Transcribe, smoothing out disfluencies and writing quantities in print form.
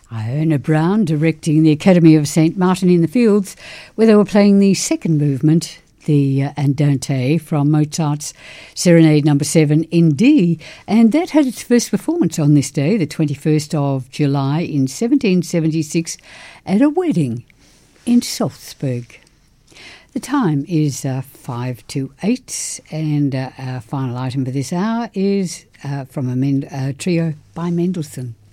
Iona Brown directing the Academy of St Martin in the Fields, where they were playing the second movement, the Andante from Mozart's Serenade No. 7 in D, and that had its first performance on this day, the 21st of July in 1776, at a wedding in Salzburg. The time is 5 to 8, and our final item for this hour is from a trio by Mendelssohn.